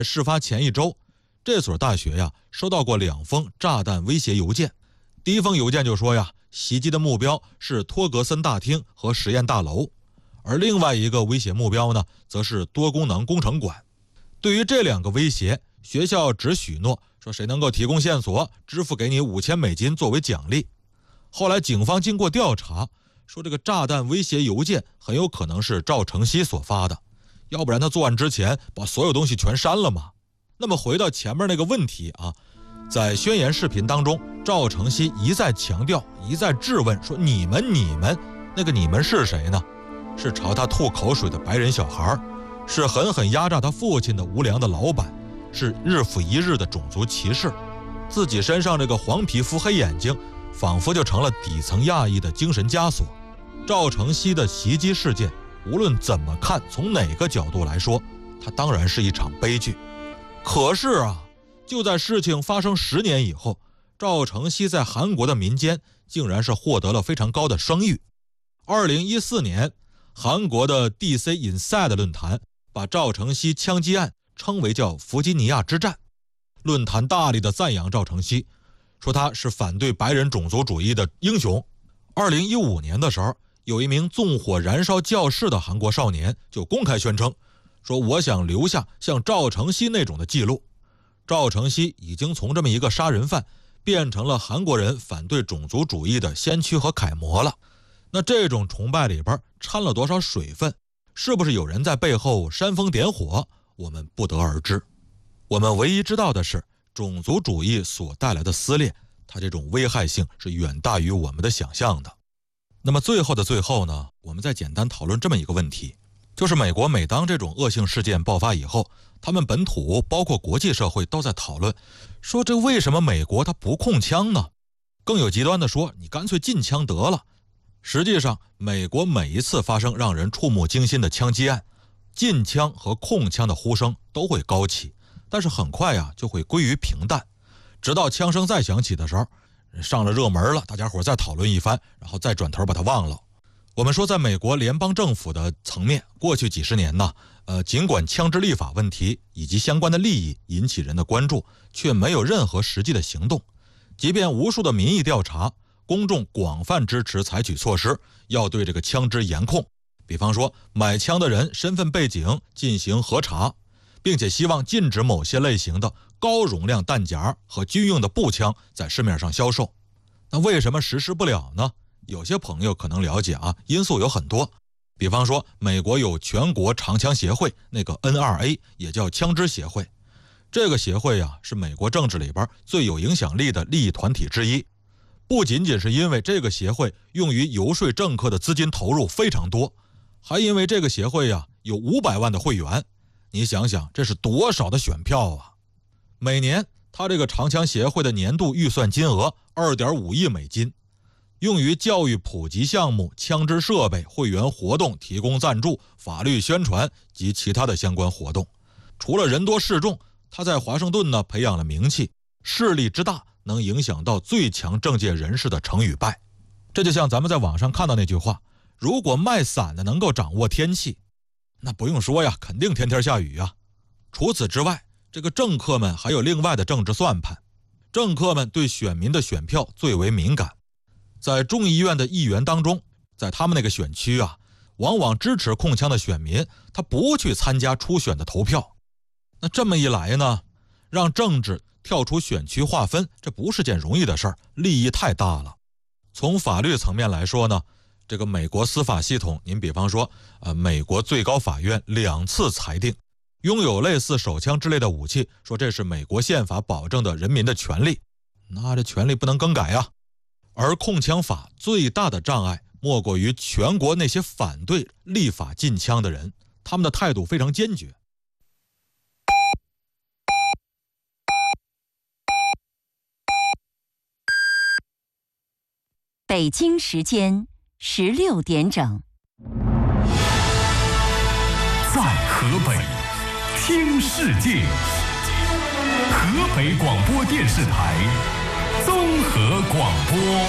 事发前1周，这所大学呀收到过2封炸弹威胁邮件。第一封邮件就说呀，袭击的目标是托格森大厅和实验大楼，而另外一个威胁目标呢，则是多功能工程馆。对于这2个威胁，学校只许诺说谁能够提供线索，支付给你$5000作为奖励。后来警方经过调查，说这个炸弹威胁邮件很有可能是赵成熙所发的，要不然他作案之前把所有东西全删了嘛。那么回到前面那个问题啊，在宣言视频当中，赵成熙一再强调，一再质问说你们，那个你们是谁呢？是朝他吐口水的白人小孩，是狠狠压榨他父亲的无良的老板，是日复一日的种族歧视。自己身上这个黄皮肤黑眼睛，仿佛就成了底层亚裔的精神枷锁。赵成熙的袭击事件，无论怎么看，从哪个角度来说，它当然是一场悲剧。可是啊，就在事情发生10年以后，赵成熙在韩国的民间竟然是获得了非常高的声誉。2014年，韩国的 DC Inside 论坛把赵成熙枪击案称为叫弗吉尼亚之战。论坛大力的赞扬赵成熙，说他是反对白人种族主义的英雄。2015年的时候，有一名纵火燃烧教室的韩国少年就公开宣称说，我想留下像赵成熙那种的记录。赵成熙已经从这么一个杀人犯变成了韩国人反对种族主义的先驱和楷模了。那这种崇拜里边掺了多少水分，是不是有人在背后煽风点火，我们不得而知。我们唯一知道的是，种族主义所带来的撕裂，它这种危害性是远大于我们的想象的。那么最后的最后呢，我们再简单讨论这么一个问题，就是美国每当这种恶性事件爆发以后，他们本土包括国际社会都在讨论，说这为什么美国它不控枪呢？更有极端的说，你干脆禁枪得了。实际上，美国每一次发生让人触目惊心的枪击案，禁枪和控枪的呼声都会高起，但是很快啊就会归于平淡，直到枪声再响起的时候，上了热门了，大家伙再讨论一番，然后再转头把它忘了。我们说，在美国联邦政府的层面，过去几十年呢，尽管枪支立法问题以及相关的利益引起人的关注，却没有任何实际的行动。即便无数的民意调查，公众广泛支持采取措施，要对这个枪支严控，比方说买枪的人身份背景进行核查，并且希望禁止某些类型的高容量弹夹和军用的步枪在市面上销售。那为什么实施不了呢？有些朋友可能了解啊，因素有很多。比方说，美国有全国长枪协会，那个 NRA 也叫枪支协会。这个协会啊，是美国政治里边最有影响力的利益团体之一。不仅仅是因为这个协会用于游说政客的资金投入非常多，还因为这个协会啊有500万的会员。你想想，这是多少的选票啊！每年他这个长枪协会的年度预算金额2.5亿美金，用于教育普及项目、枪支设备、会员活动、提供赞助、法律宣传及其他的相关活动。除了人多势众，他在华盛顿呢培养了名气，势力之大能影响到最强政界人士的成与败。这就像咱们在网上看到那句话，如果卖伞的能够掌握天气，那不用说呀，肯定天天下雨啊。除此之外，这个政客们还有另外的政治算盘。政客们对选民的选票最为敏感，在众议院的议员当中，在他们那个选区啊，往往支持控枪的选民他不去参加初选的投票。那这么一来呢，让政治跳出选区划分，这不是件容易的事儿，利益太大了。从法律层面来说呢，这个美国司法系统，您比方说美国最高法院2次裁定，拥有类似手枪之类的武器，说这是美国宪法保证的人民的权利，那这权利不能更改啊。而控枪法最大的障碍莫过于全国那些反对立法禁枪的人，他们的态度非常坚决。 北京时间16点整。 在河北听世界，河北广播电视台综合广播。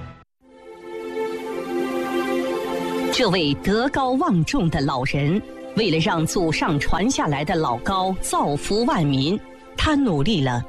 这位德高望重的老人， 为了让祖上传下来的老高造福万民，他努力了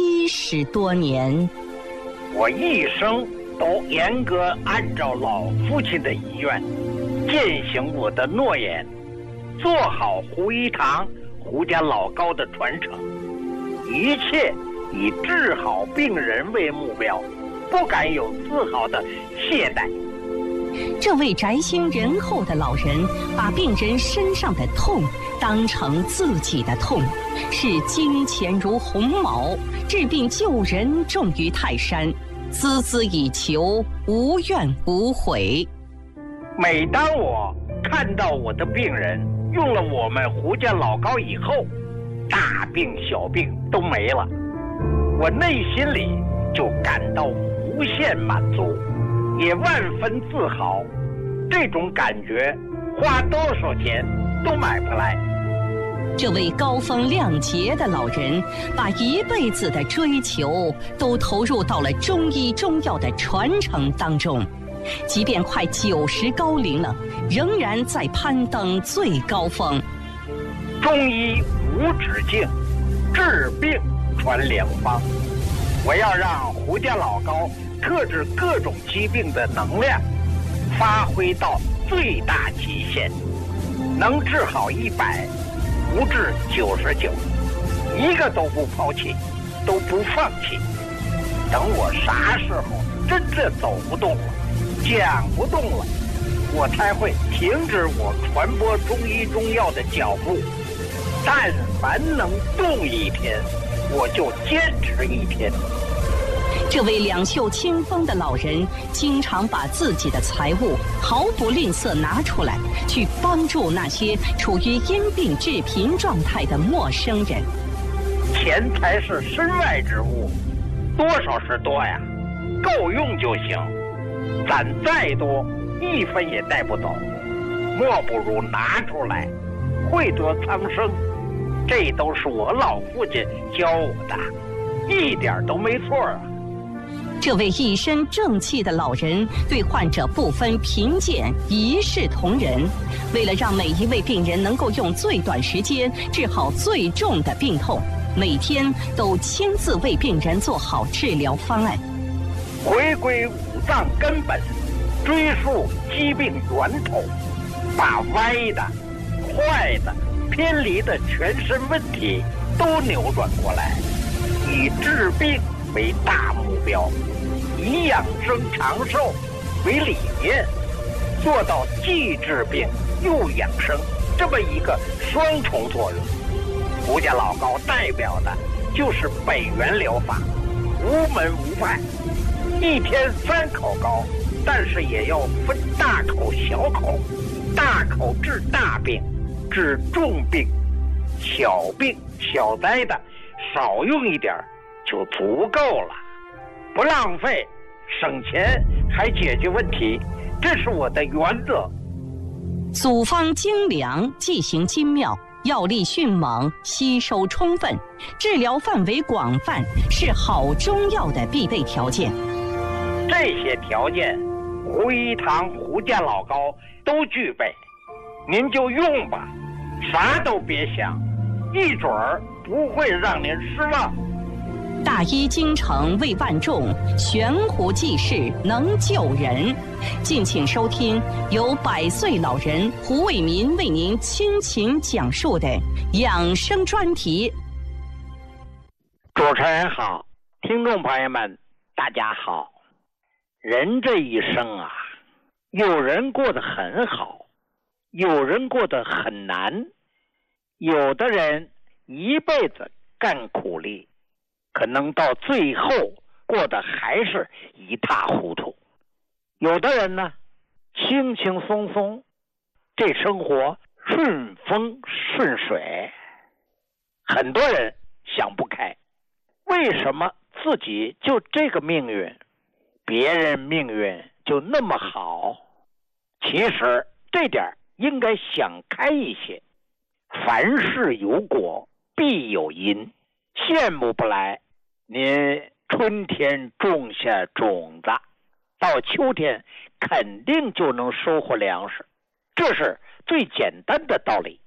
70多年。 我一生都严格按照老父亲的遗愿，践行我的诺言，做好胡一堂胡家老高的传承，一切以治好病人为目标，不敢有丝毫的懈怠。 这位宅心仁厚的老人，把病人身上的痛当成自己的痛，视金钱如鸿毛，治病救人重于泰山，孜孜以求，无怨无悔。 每当我看到我的病人用了我们胡家老高以后，大病小病都没了，我内心里就感到无限满足，也万分自豪。这种感觉花多少钱都买不来。 这位高风亮节的老人，把一辈子的追求都投入到了中医中药的传承当中，即便快90高龄了，仍然在攀登最高峰。 中医无止境，治病传良方。我要让胡家老高克制各种疾病的能量发挥到最大极限，能治好100，不治99，一个都不抛弃，都不放弃。等我啥时候真正走不动了，讲不动了，我才会停止我传播中医中药的脚步。但凡能动一天，我就坚持一天。 这位两袖清风的老人，经常把自己的财物毫不吝啬拿出来，去帮助那些处于因病致贫状态的陌生人。 钱财是身外之物，多少是多呀，够用就行。攒再多，1分也带不走，莫不如拿出来，惠得苍生。这都是我老父亲教我的，一点都没错啊。 这位一身正气的老人，对患者不分贫贱，一视同仁。为了让每一位病人能够用最短时间治好最重的病痛，每天都亲自为病人做好治疗方案。 回归五脏根本，追溯疾病源头，把歪的、坏的、偏离的全身问题都扭转过来，以治病为大目标，以养生长寿为理念，做到既治病又养生这么一个双重作用。胡家老高代表的就是北元疗法，无门无派，一天3口高，但是也要分大口小口，大口治大病，治重病，小病小灾的少用一点就足够了，不浪费，省钱还解决问题，这是我的原则。 组方精良，剂型精妙，药力迅猛，吸收充分，治疗范围广泛，是好中药的必备条件。 这些条件，胡一堂胡家老高都具备，您就用吧，啥都别想，一准儿不会让您失望。 大医精诚为万众，悬壶济世能救人。敬请收听由100岁老人胡卫民为您倾情讲述的养生专题。 主持人好，听众朋友们大家好。人这一生啊，有人过得很好，有人过得很难，有的人一辈子干苦力，可能到最后过得还是一塌糊涂。有的人呢，轻轻松松，这生活顺风顺水。很多人想不开，为什么自己就这个命运，别人命运就那么好？其实这点应该想开一些。凡事有果必有因，羡慕不来。您春天种下种子，到秋天肯定就能收获粮食，这是最简单的道理。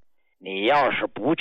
你要是不去